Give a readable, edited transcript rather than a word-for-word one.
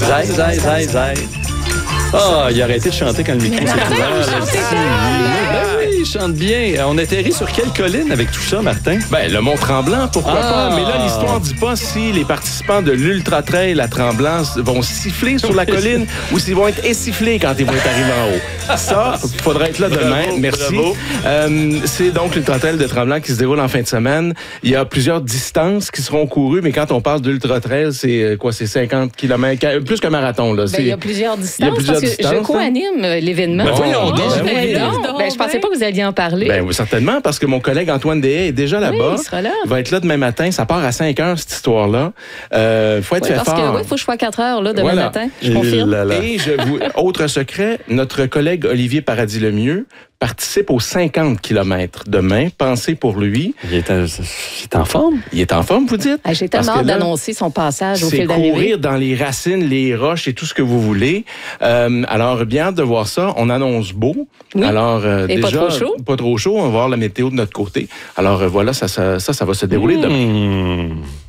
Zai, zai, zai, zai. Ah, il a arrêté de chanter quand le micro s'est ouvert. Oui, il chante bien. On atterrit sur quelle colline avec tout ça, Martin? Ben, le Mont-Tremblant, pourquoi pas? Mais là, l'histoire dit pas si les participants de l'Ultra Trail à Tremblant vont siffler sur la colline ou s'ils vont être essiflés quand ils vont être arrivés en haut. Ça, il faudra être là demain. Merci. C'est donc l'Ultra Trail de Tremblant qui se déroule en fin de semaine. Il y a plusieurs distances qui seront courues, mais quand on parle d'Ultra Trail, c'est quoi? C'est 50 km, plus qu'un marathon. Là. Il y a plusieurs distances. Je co-anime l'événement. Je pensais pas que vous alliez en parler. Ben oui, certainement, parce que mon collègue Antoine Deshaies est déjà là-bas. Il sera là. Il va être là demain matin. Ça part à 5 heures, cette histoire-là. Faut être fait fort. Parce qu'il faut que je sois à 4 heures là, demain matin. Je confirme. Et autre secret, notre collègue Olivier Paradis-Lemieux participe aux 50 km demain. Pensez pour lui. Il est en forme? Il est en forme, vous dites? J'ai tellement hâte d'annoncer son passage au fil d'arrivée. C'est courir dans les racines, les roches et tout ce que vous voulez. Alors, bien hâte de voir ça. On annonce beau. Oui. Alors, et déjà, pas trop chaud. Pas trop chaud. On va voir la météo de notre côté. Alors, voilà, ça va se dérouler demain.